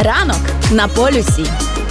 Ранок на полюсі.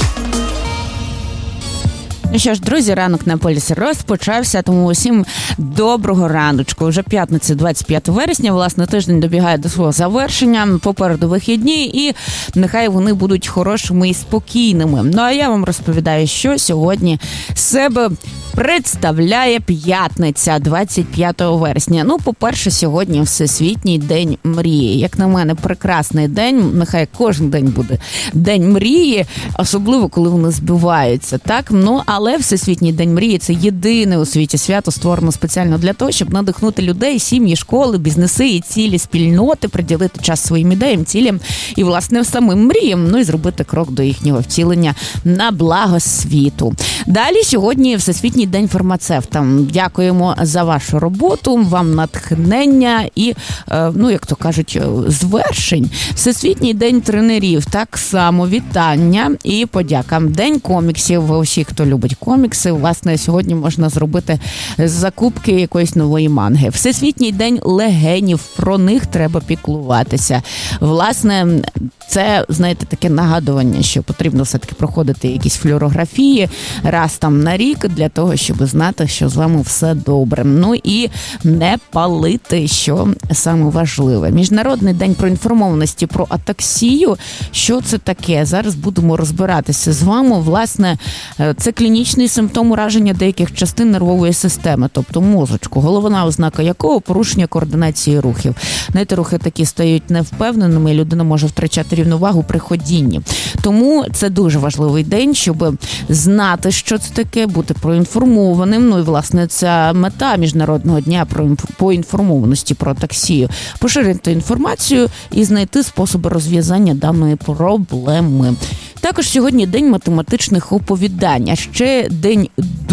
Ну що ж, друзі, ранок на полюсі розпочався, тому усім доброго раночку. Вже п'ятниця, 25 вересня, власне, тиждень добігає до свого завершення, попереду вихідні, і нехай вони будуть хорошими і спокійними. Ну, а я вам розповідаю, що сьогодні себе представляє п'ятниця, 25 вересня. Ну, по-перше, сьогодні Всесвітній день мрії. Як на мене, прекрасний день. Нехай кожен день буде день мрії, особливо, коли вони збиваються, так? Ну, але Всесвітній день мрії – це єдине у світі свято, створено спеціально для того, щоб надихнути людей, сім'ї, школи, бізнеси і цілі спільноти, приділити час своїм ідеям, цілям і, власне, самим мріям, ну і зробити крок до їхнього втілення на благо світу. Далі сьогодні Всесвітній день фармацевта. Дякуємо за вашу роботу, вам натхнення і, ну, як то кажуть, звершень. Всесвітній день тренерів. Так само вітання і подяка. День коміксів. Усі, хто любить комікси, власне, сьогодні можна зробити закупки якоїсь нової манги. Всесвітній день легенів. Про них треба піклуватися. Власне, це, знаєте, таке нагадування, що потрібно все-таки проходити якісь флюорографії раз там на рік для того, щоб знати, що з вами все добре. Ну і не палити, що саме важливе. Міжнародний день проінформованості про атаксію. Що це таке? Зараз будемо розбиратися з вами. Власне, це клінічний симптом ураження деяких частин нервової системи, тобто мозочку, головна ознака якого порушення координації рухів. Знаєте, рухи такі стають невпевненими, і людина може втрачати рівновагу при ходінні. Тому це дуже важливий день, щоб знати, що це таке, бути проінформованим. Ну і, власне, ця мета Міжнародного дня по інформованості про атаксію. Поширити інформацію і знайти способи розв'язання даної проблеми. Також сьогодні день математичних оповідань, а ще день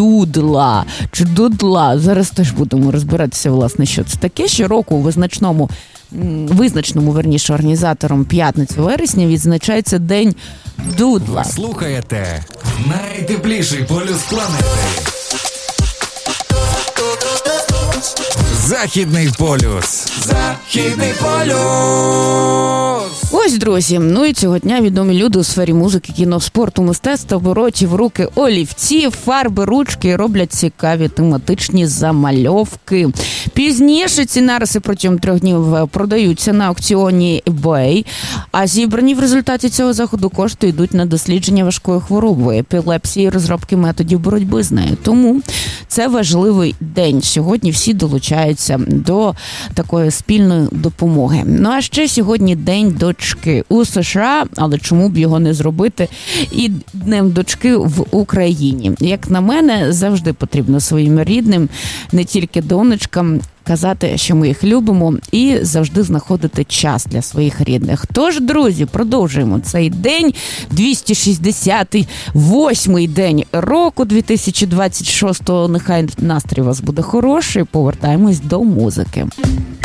дудла чи дудла. Зараз теж будемо розбиратися, власне, що це таке. Щороку у визначному, організатором п'ятниці вересня відзначається день дудла. Слухаєте найтепліший полюс планети. Західний полюс. Західний полюс. Ось, друзі, ну і цього дня відомі люди у сфері музики, кіно, спорту, мистецтва беруть в руки олівці, фарби, ручки і роблять цікаві тематичні замальовки. Пізніше ці нариси протягом 3 днів продаються на аукціоні eBay, а зібрані в результаті цього заходу кошти йдуть на дослідження важкої хвороби, епілепсії і розробки методів боротьби з нею. Тому це важливий день. Сьогодні всі долучаються до такої спільної допомоги. Ну а ще сьогодні день дочки у США, але чому б його не зробити і днем дочки в Україні. Як на мене, завжди потрібно своїм рідним, не тільки донечкам, казати, що ми їх любимо, і завжди знаходити час для своїх рідних. Тож, друзі, продовжуємо цей день, 268-й день року 2026-го. Нехай настрій у вас буде хороший, повертаємось до музики.